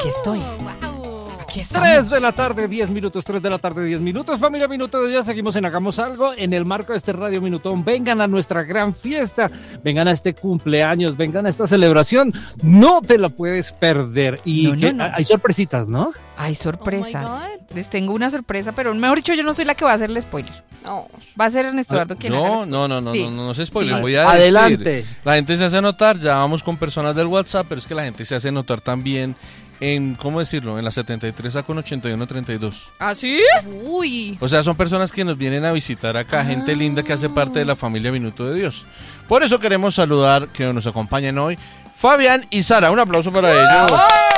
Aquí estoy. Aquí estamos. 3 de la tarde, 10 minutos, 3 de la tarde, 10 minutos. Familia Minuto de Ya, seguimos en Hagamos Algo en el marco de este Radio Minutón. Vengan a nuestra gran fiesta, vengan a este cumpleaños, vengan a esta celebración. No te la puedes perder. Y No. hay sorpresitas, ¿no? Hay sorpresas. Oh my God. Les tengo una sorpresa, pero mejor dicho, yo no soy la que va a hacer el spoiler. No. Va a ser Ernesto Eduardo quien haga el spoiler. No, Sí. no se spoiler. Sí. Voy a Adelante. decir, la gente se hace notar, ya vamos con personas del WhatsApp, pero es que la gente se hace notar también en, ¿cómo decirlo? En la 73A con 8132. ¿Ah, sí? Uy. O sea, son personas que nos vienen a visitar acá, gente linda que hace parte de la familia Minuto de Dios. Por eso queremos saludar, que nos acompañen hoy, Fabián y Sara. Un aplauso para ellos.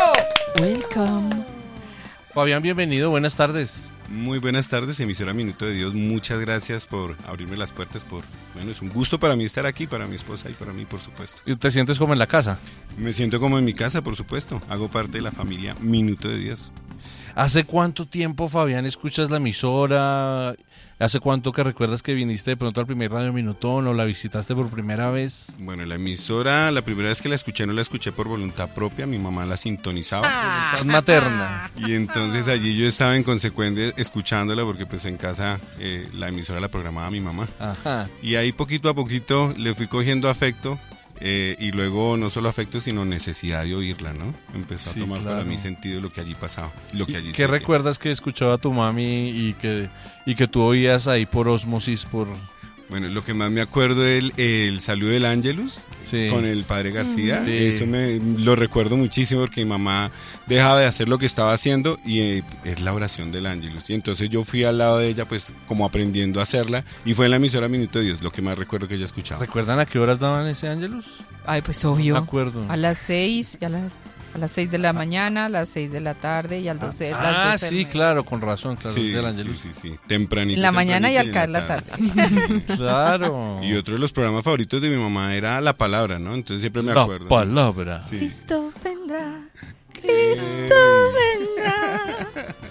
Welcome. Fabián, bienvenido, buenas tardes. Muy buenas tardes, emisora Minuto de Dios. Muchas gracias por abrirme las puertas. Bueno, es un gusto para mí estar aquí, para mi esposa y para mí, por supuesto. ¿Y te sientes como en la casa? Me siento como en mi casa, por supuesto. Hago parte de la familia Minuto de Dios. ¿Hace cuánto tiempo, Fabián, escuchas la emisora? ¿Hace cuánto que recuerdas que viniste de pronto al primer Radio Minutón o la visitaste por primera vez? Bueno, la emisora, la primera vez que la escuché, no la escuché por voluntad propia. Mi mamá la sintonizaba. Es materna. Y entonces allí yo estaba en consecuencia escuchándola porque pues en casa la emisora la programaba mi mamá. Ajá. Y ahí poquito a poquito le fui cogiendo afecto. Y luego no solo afecto, sino necesidad de oírla, ¿no? Empezó a Sí, tomar claro. para mí sentido lo que allí pasaba, lo que allí ¿Qué se hacía. recuerdas que escuchaba tu mami y que tú oías ahí por ósmosis, por... Bueno, lo que más me acuerdo es el saludo del Ángelus Sí. con el padre García. Sí. Eso lo recuerdo muchísimo porque mi mamá dejaba de hacer lo que estaba haciendo y es la oración del Ángelus. Y entonces yo fui al lado de ella, pues como aprendiendo a hacerla, y fue en la emisora Minuto de Dios lo que más recuerdo que ella escuchaba. ¿Recuerdan a qué horas daban ese Ángelus? Ay, pues No obvio. me acuerdo. A las 6, a las 6 de la mañana, a las 6 de la tarde y a las 12 Ah, del sí, mediodía. claro, con razón, claro, Sí, es el sí, Ángelus. sí. Tempranito. En la mañana y al tempranito caer en la tarde. Claro. Y otro de los programas favoritos de mi mamá era La Palabra, ¿no? Entonces siempre me La acuerdo. palabra. Sí. Cristo vendrá, Cristo vendrá,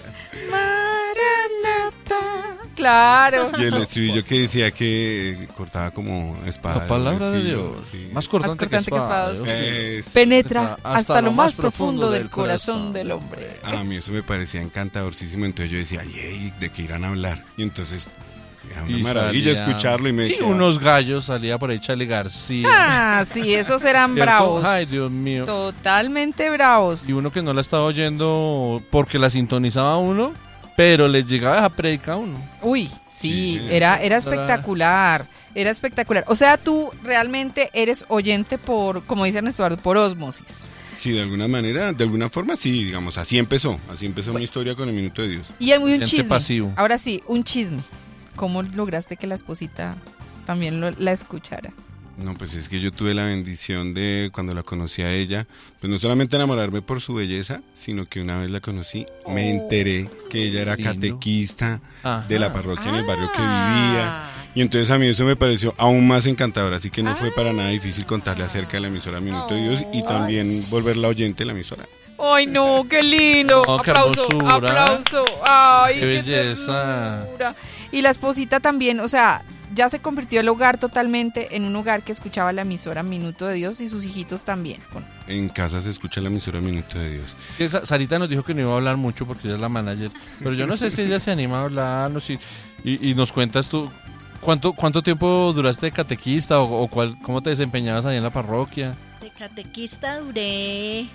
Maranatha. Claro. Y el estribillo que decía que cortaba como espada. La palabra de filo, Dios. sí. Más cortante que espada. dos Es- Penetra hasta lo más profundo del corazón del hombre. A mí eso me parecía encantadorcísimo, entonces yo decía, ay, ¿de qué irán a hablar? Y entonces era una Y maravilla salía- escucharlo y me Y quedaba- unos gallos, salía por ahí Charlie García. Ah, sí, esos eran ¿cierto? bravos. Ay, Dios mío. Totalmente bravos. Y uno que no la estaba oyendo porque la sintonizaba uno, pero les llegaba esa predica a uno. Uy, sí, Sí. era espectacular. Era espectacular. O sea, tú realmente eres oyente por, como dice Ernesto Eduardo, por ósmosis. Sí, de alguna manera, de alguna forma, sí, digamos, así empezó mi historia con el Minuto de Dios. Y hay un Oyente chisme. pasivo. Ahora sí, un chisme. ¿Cómo lograste que la esposita también la escuchara? No, pues es que yo tuve la bendición de, cuando la conocí a ella, pues no solamente enamorarme por su belleza, sino que una vez la conocí, me enteré que ella era lindo. catequista Ajá. de la parroquia en el barrio que Ah. vivía. Y entonces a mí eso me pareció aún más encantador, así que no fue para nada difícil contarle acerca de la emisora Minuto de Dios y también volverla oyente de la emisora. ¡Ay, no! ¡Qué lindo! No, qué ¡Aplauso! hermosura. ¡Aplauso! ¡Ay, Qué belleza! ternura! Y la esposita también, o sea, ya se convirtió el hogar totalmente en un hogar que escuchaba la emisora Minuto de Dios y sus hijitos también. En casa se escucha la emisora Minuto de Dios. Que Sarita nos dijo que no iba a hablar mucho porque ella es la manager, pero yo no sé si ella se anima a hablarnos y nos cuentas tú. ¿Cuánto tiempo duraste de catequista o cómo te desempeñabas ahí en la parroquia? De catequista duré,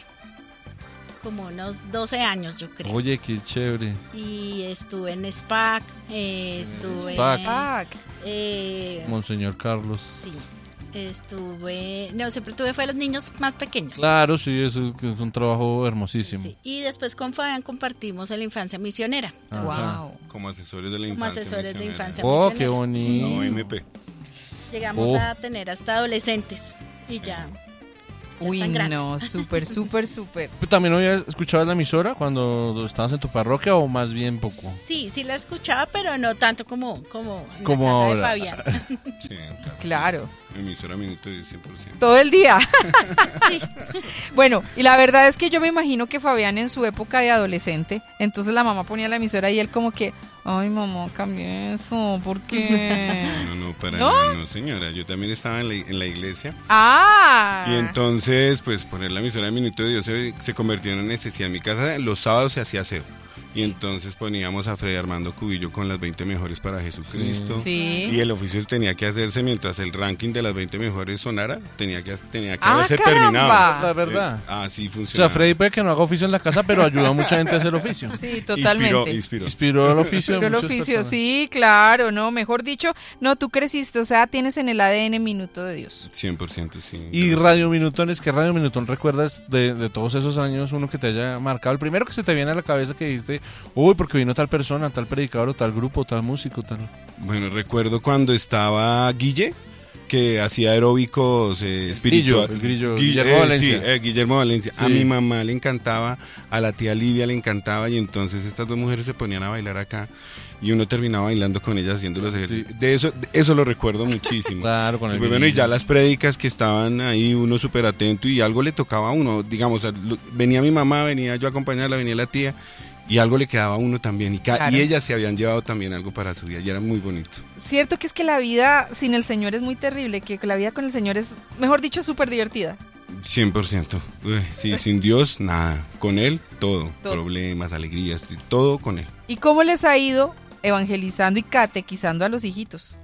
como unos 12 años, yo creo. Oye, qué chévere. Y estuve en SPAC, estuve SPAC. Fuck. Monseñor Carlos. Sí, estuve, no, siempre fue a los niños más pequeños. Claro, sí, es un trabajo hermosísimo. Sí, y después con Fabián compartimos en la infancia misionera. Ajá. Wow. Como asesores de la Como infancia. asesores de misionera. infancia Oh, misionera. qué bonito. No, MP. Llegamos Oh. a tener hasta adolescentes y ya Uy, están grandes. no, súper. ¿También habías escuchado la emisora cuando estabas en tu parroquia o más bien poco? Sí, sí la escuchaba, pero no tanto como en Como la casa ahora. de Fabián. Sí, claro. Claro. Emisora Minuto de Dios 100%. Todo el día. Bueno, y la verdad es que yo me imagino que Fabián en su época de adolescente, entonces la mamá ponía la emisora y él como que, ay mamá, cambie eso, ¿por qué? No, para ¿No? nada, no, señora. Yo también estaba en la iglesia. Ah. Y entonces, pues poner la emisora de Minuto de Dios se convirtió en una necesidad. En mi casa los sábados se hacía aseo. Y entonces poníamos a Freddy Armando Cubillo con las 20 mejores para Jesucristo. Sí. Y el oficio tenía que hacerse mientras el ranking de las 20 mejores sonara, tenía que Ah, haberse caramba. terminado. La verdad. Así O funciona. sea, Freddy puede que no haga oficio en la casa, pero ayuda a mucha gente a hacer oficio. Sí, totalmente. Inspiró el oficio de Pero el muchas oficio, personas. sí, claro, no, mejor dicho, no, tú creciste, o sea, tienes en el ADN Minuto de Dios. 100%, sí. Y Radio Minutones, ¿qué Radio Minutón recuerdas de todos esos años? Uno que te haya marcado. El primero que se te viene a la cabeza que dijiste, uy, porque vino tal persona, tal predicador, o tal grupo, tal músico, tal. Bueno, recuerdo cuando estaba Guille, que hacía aeróbicos espirituales. El Grillo, Guillermo Valencia. Sí, Guillermo Valencia. Sí. A mi mamá le encantaba, a la tía Livia le encantaba, y entonces estas dos mujeres se ponían a bailar acá y uno terminaba bailando con ellas haciendo los ejercicios. Sí. De eso lo recuerdo muchísimo. Claro, con el Y bueno, y Grillo. ya las prédicas que estaban ahí, uno súper atento y algo le tocaba a uno. Digamos, venía mi mamá, venía yo a acompañarla, venía la tía. Y algo le quedaba a uno también. Claro. Y ellas se habían llevado también algo para su vida. Y era muy bonito. Cierto que es que la vida sin el Señor es muy terrible, que la vida con el Señor es, mejor dicho, súper divertida. 100%. Sí, sin Dios, nada. Con Él, todo. Todo. Problemas, alegrías, todo con Él. ¿Y cómo les ha ido evangelizando y catequizando a los hijitos?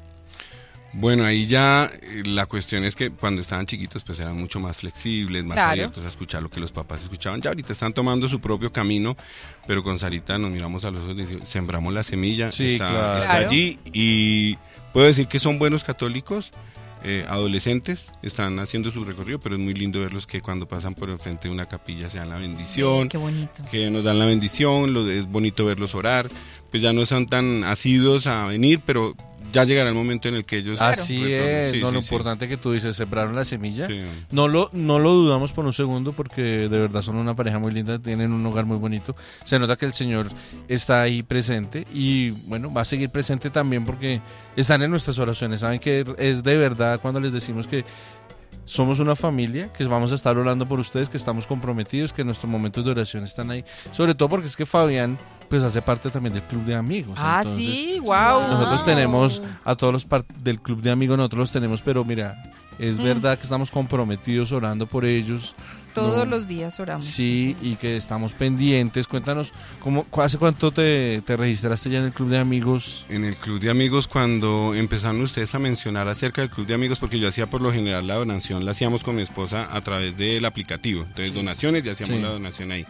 Bueno, ahí ya la cuestión es que cuando estaban chiquitos pues eran mucho más flexibles, más Claro. abiertos a escuchar lo que los papás escuchaban. Ya ahorita están tomando su propio camino, pero con Sarita nos miramos a los ojos y decimos, sembramos la semilla, Sí, claro. está Claro. allí y puedo decir que son buenos católicos, adolescentes, están haciendo su recorrido, pero es muy lindo verlos que cuando pasan por enfrente de una capilla se dan la bendición. Qué bonito. Que nos dan la bendición, es bonito verlos orar, pues ya no son tan asiduos a venir, pero ya llegará el momento en el que ellos... Así retornen. es, Sí, no, sí, lo sí. importante que tú dices, sembraron la semilla. Sí. No lo dudamos por un segundo porque de verdad son una pareja muy linda, tienen un hogar muy bonito. Se nota que el Señor está ahí presente y bueno, va a seguir presente también porque están en nuestras oraciones. Saben que es de verdad cuando les decimos que somos una familia, que vamos a estar orando por ustedes, que estamos comprometidos, que nuestros momentos de oración están ahí. Sobre todo porque es que Fabián pues hace parte también del club de amigos. Ah, Entonces, sí, wow. nosotros tenemos a todos los del club de amigos, nosotros los tenemos, pero mira, es verdad que estamos comprometidos orando por ellos. Todos No, los días oramos. Sí, y que estamos pendientes. Cuéntanos, ¿hace cuánto te registraste ya en el club de amigos? En el club de amigos, cuando empezaron ustedes a mencionar acerca del club de amigos, porque yo hacía por lo general la donación, la hacíamos con mi esposa a través del aplicativo. Entonces, donaciones, ya hacíamos Sí. la donación ahí.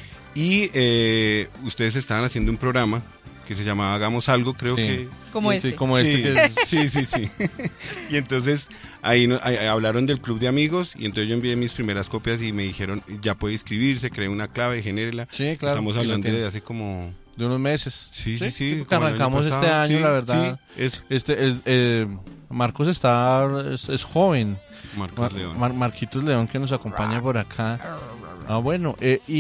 Y ustedes estaban haciendo un programa que se llamaba Hagamos Algo, creo Sí. que... Como Sí, este. como sí, este que sí. Y entonces ahí hablaron del club de amigos y entonces yo envié mis primeras copias y me dijeron, ya puede inscribirse, cree una clave, genérela. Sí, claro. Estamos y la hablando de tienes. hace como... de unos meses. Sí. Que como el año arrancamos este pasado, año, sí, la verdad. Sí, eso. Marcos es joven. Marcos León. Marquitos León que nos acompaña por acá. Ah, bueno,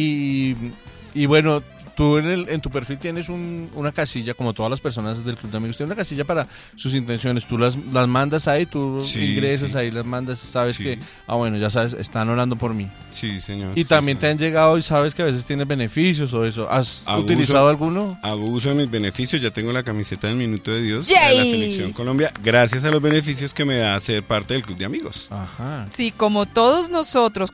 y bueno, tú en tu perfil tienes una casilla, como todas las personas del Club de Amigos, tienes una casilla para sus intenciones. Tú las mandas ahí, tú Sí, ingresas sí. ahí, las mandas, sabes Sí. que, bueno, ya sabes, están orando por mí. Sí, señor. Y sí, también te señor. han llegado y sabes que a veces tienes beneficios o eso. ¿Has Abuso. utilizado alguno? Abuso de mis beneficios, ya tengo la camiseta del Minuto de Dios ¡Yay! de la Selección Colombia, gracias a los beneficios que me da ser parte del Club de Amigos. Ajá. Sí, como todos nosotros,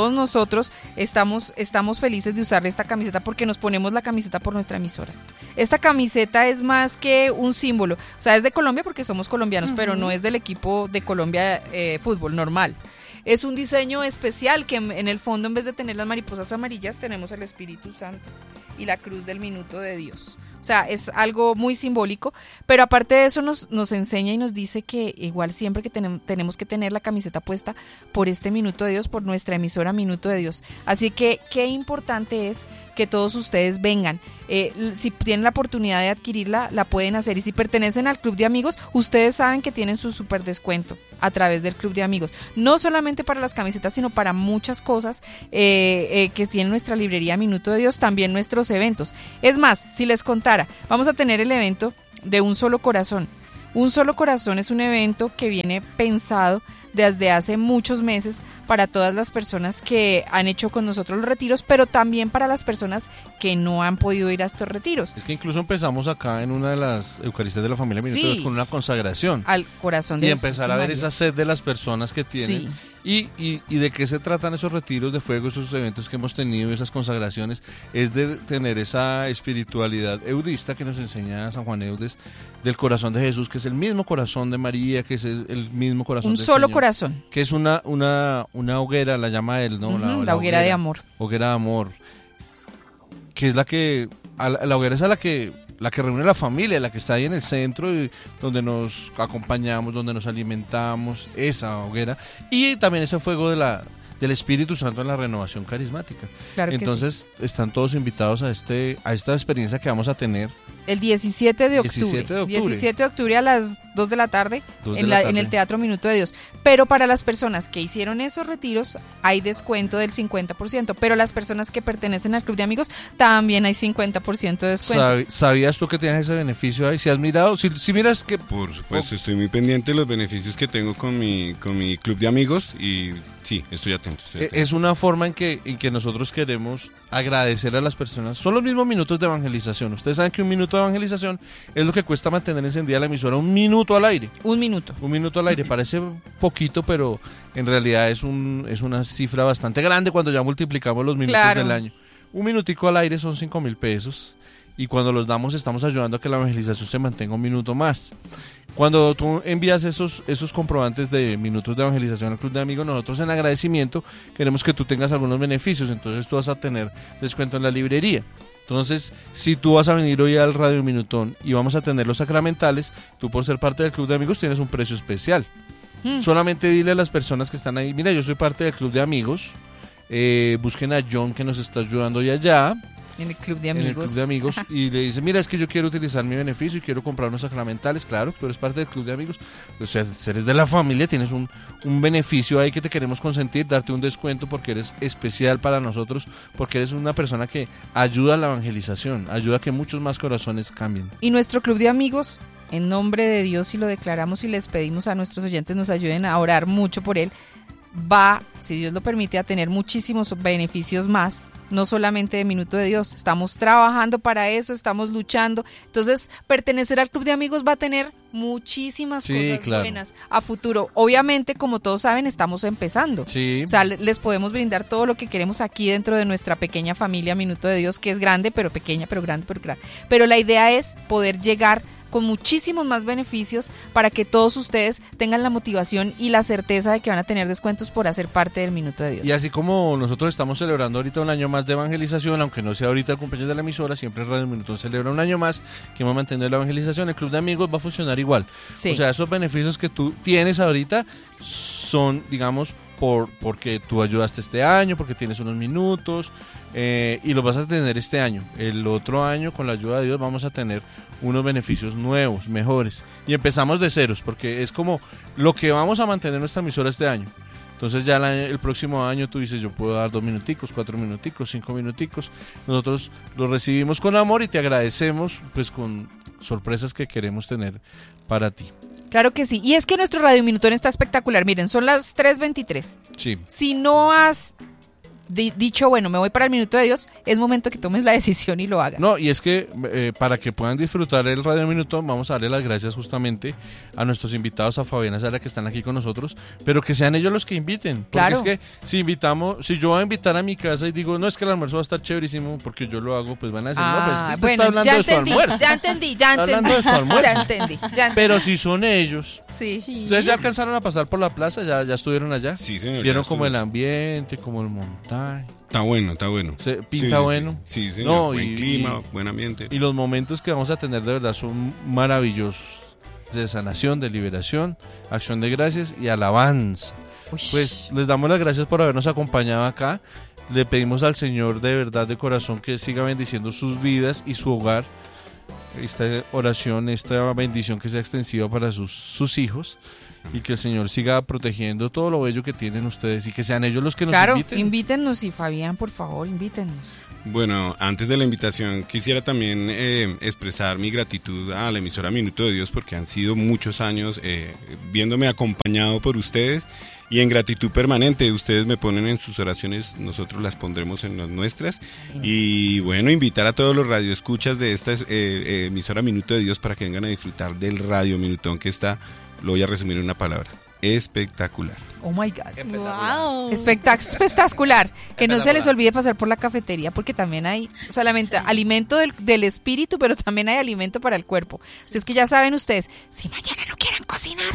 estamos felices de usar esta camiseta porque nos ponemos la camiseta por nuestra emisora. Esta camiseta es más que un símbolo, o sea, es de Colombia porque somos colombianos, pero no es del equipo de Colombia fútbol normal. Es un diseño especial que en el fondo, en vez de tener las mariposas amarillas, tenemos el Espíritu Santo y la cruz del Minuto de Dios. O sea, es algo muy simbólico, pero aparte de eso nos enseña y nos dice que igual siempre que tenemos que tener la camiseta puesta por este Minuto de Dios, por nuestra emisora Minuto de Dios. Así que qué importante es que todos ustedes vengan. Si tienen la oportunidad de adquirirla, la pueden hacer. Y si pertenecen al Club de Amigos, ustedes saben que tienen su super descuento a través del Club de Amigos. No solamente para las camisetas, sino para muchas cosas que tiene nuestra librería Minuto de Dios, también nuestros eventos. Es más, si les contara, vamos a tener el evento de Un Solo Corazón. Un Solo Corazón es un evento que viene pensado desde hace muchos meses para todas las personas que han hecho con nosotros los retiros, pero también para las personas que no han podido ir a estos retiros. Es que incluso empezamos acá en una de las Eucaristías de la familia Minuto de Dios con una consagración. Al corazón de y Jesús empezar a ver esa sed de las personas que tienen. Sí. Y de qué se tratan esos retiros de fuego, esos eventos que hemos tenido, esas consagraciones, es de tener esa espiritualidad eudista que nos enseña San Juan Eudes, del corazón de Jesús, que es el mismo corazón de María, que es el mismo corazón un del solo Señor, corazón. Que es una hoguera, la llama él, ¿no? La hoguera de amor. Hoguera de amor. Que es la hoguera es la que reúne a la familia, la que está ahí en el centro, y donde nos acompañamos, donde nos alimentamos, esa hoguera. Y también ese fuego del Espíritu Santo en la renovación carismática. Claro. Entonces están todos invitados a esta experiencia que vamos a tener. El 17 de octubre. 17 de octubre a las 2 de la tarde, en el Teatro Minuto de Dios. Pero para las personas que hicieron esos retiros hay descuento del 50%, pero las personas que pertenecen al Club de Amigos también hay 50% de descuento. ¿Sabías tú que tienes ese beneficio ahí? ¿Si has mirado? Si miras que... Por supuesto, estoy muy pendiente de los beneficios que tengo con mi Club de Amigos y sí, estoy atento. Es una forma en que nosotros queremos agradecer a las personas. Son los mismos minutos de evangelización. Ustedes saben que un minuto de evangelización es lo que cuesta mantener encendida la emisora, un minuto al aire. Un minuto al aire. Parece poquito, pero en realidad es una cifra bastante grande cuando ya multiplicamos los minutos del año. Un minutico al aire son 5.000 pesos y cuando los damos estamos ayudando a que la evangelización se mantenga un minuto más. Cuando tú envías esos comprobantes de minutos de evangelización al Club de Amigos, nosotros en agradecimiento queremos que tú tengas algunos beneficios. Entonces tú vas a tener descuento en la librería. Entonces, si tú vas a venir hoy al Radio Minutón y vamos a tener los sacramentales, tú por ser parte del Club de Amigos tienes un precio especial. Solamente dile a las personas que están ahí, mira, yo soy parte del Club de Amigos, busquen a John que nos está ayudando hoy allá. En el Club de Amigos. Y le dice, mira, es que yo quiero utilizar mi beneficio y quiero comprar unos sacramentales. Claro, tú eres parte del Club de Amigos. O sea, eres de la familia, tienes un beneficio ahí que te queremos consentir, darte un descuento porque eres especial para nosotros, porque eres una persona que ayuda a la evangelización, ayuda a que muchos más corazones cambien. Y nuestro Club de Amigos, en nombre de Dios, y lo declaramos y les pedimos a nuestros oyentes nos ayuden a orar mucho por él, va, si Dios lo permite, a tener muchísimos beneficios más, no solamente de Minuto de Dios. Estamos trabajando para eso, estamos luchando. Entonces, pertenecer al Club de Amigos va a tener muchísimas cosas buenas a futuro. Obviamente, como todos saben, estamos empezando. Sí. O sea, les podemos brindar todo lo que queremos aquí dentro de nuestra pequeña familia Minuto de Dios, que es grande, pero pequeña, pero grande, pero grande. Pero la idea es poder llegar con muchísimos más beneficios para que todos ustedes tengan la motivación y la certeza de que van a tener descuentos por hacer parte del Minuto de Dios. Y así como nosotros estamos celebrando ahorita un año más de evangelización, aunque no sea ahorita el cumpleaños de la emisora, siempre Radio Minutón celebra un año más que va a mantener la evangelización, el Club de Amigos va a funcionar igual. Sí. O sea, esos beneficios que tú tienes ahorita son, digamos, porque tú ayudaste este año, porque tienes unos minutos, y los vas a tener este año. El otro año, con la ayuda de Dios, vamos a tener unos beneficios nuevos, mejores. Y empezamos de ceros, porque es como lo que vamos a mantener nuestra emisora este año. Entonces ya el próximo año tú dices, yo puedo dar 2 minuticos, 4 minuticos, 5 minuticos. Nosotros los recibimos con amor y te agradecemos pues con sorpresas que queremos tener para ti. Claro que sí. Y es que nuestro Radio Minutón está espectacular. Miren, son las 3:23. Sí. Si no has dicho, bueno, me voy para el Minuto de Dios, es momento que tomes la decisión y lo hagas. No, y es que para que puedan disfrutar el Radio Minutón, vamos a darle las gracias justamente a nuestros invitados, a Fabiana Sara, que están aquí con nosotros, pero que sean ellos los que inviten. Porque claro. Es que si yo voy a invitar a mi casa y digo, no, es que el almuerzo va a estar chéverísimo porque yo lo hago, pues van a decir, no, pues es que usted está hablando de su almuerzo. Ya entendí. Está hablando de su almuerzo. Ya entendí. Pero si son ellos. Sí. ¿Ustedes ya alcanzaron a pasar por la plaza? ¿Ya estuvieron allá? Sí, señor. ¿Vieron como el ambiente, como el montaje? Está bueno. Pinta bueno. Sí, señor. No, buen clima, buen ambiente. Y los momentos que vamos a tener de verdad son maravillosos. De sanación, de liberación, acción de gracias y alabanza. Pues les damos las gracias por habernos acompañado acá. Le pedimos al Señor de verdad, de corazón, que siga bendiciendo sus vidas y su hogar. Esta oración, esta bendición que sea extensiva para sus hijos. y que el Señor siga protegiendo todo lo bello que tienen ustedes y que sean ellos los que nos Claro, inviten. invítennos y Fabián, por favor, invítennos. Bueno, antes de la invitación quisiera también expresar mi gratitud a la emisora Minuto de Dios porque han sido muchos años viéndome acompañado por ustedes y en gratitud permanente. Ustedes me ponen en sus oraciones, nosotros las pondremos en las nuestras. Y bueno, invitar a todos los radioescuchas de esta emisora Minuto de Dios para que vengan a disfrutar del Radio Minutón que está, lo voy a resumir en una palabra, espectacular. Oh my God. Wow. Espectacular. Que no se les olvide pasar por la cafetería porque también hay solamente alimento del espíritu, pero también hay alimento para el cuerpo. Si es que ya saben ustedes, si mañana no quieren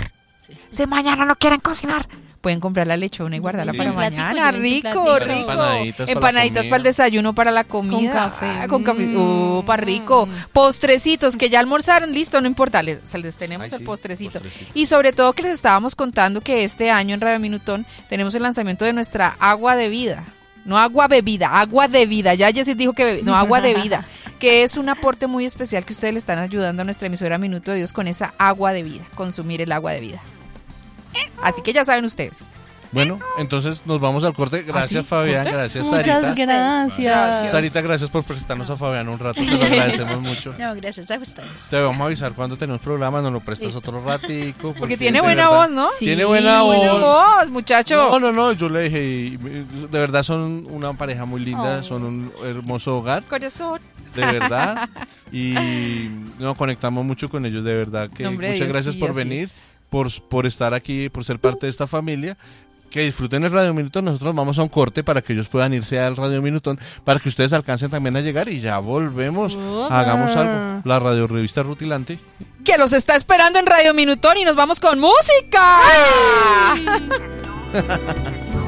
cocinar, pueden comprar la lechona y guardarla para mañana. Rico. Empanaditas para el desayuno, para la comida. Con café. Para rico. Postrecitos que ya almorzaron, listo, no importa. Les tenemos el postrecito. Y sobre todo que les estábamos contando que este año en Radio Minutón tenemos el lanzamiento de nuestra agua de vida. No agua bebida, agua de vida. Ya Jessy dijo que no, agua de vida. Que es un aporte muy especial que ustedes le están ayudando a nuestra emisora Minuto de Dios con esa agua de vida. Consumir el agua de vida. Así que ya saben ustedes. Bueno, entonces nos vamos al corte. Gracias, Fabián. ¿Corte? Gracias, Muchas Sarita. gracias. Sarita, gracias por prestarnos a Fabián un rato. Te lo agradecemos mucho. No, gracias a ustedes. Te vamos a avisar cuando tenemos programa, nos lo prestas Listo. otro ratico. Porque tiene de buena verdad, voz, ¿no? Sí. Tiene buena voz. voz, muchacho. No, yo le dije, de verdad son una pareja muy linda, son un hermoso hogar, Corazón. de verdad. Y nos conectamos mucho con ellos, de verdad. Que Nombre de muchas Dios, gracias sí, por así venir, es. por estar aquí, por ser parte de esta familia. Que disfruten el Radio Minutón. Nosotros vamos a un corte para que ellos puedan irse al Radio Minutón, para que ustedes alcancen también a llegar y ya volvemos. Hagamos algo. La radio revista Rutilante. Que los está esperando en Radio Minutón y nos vamos con música.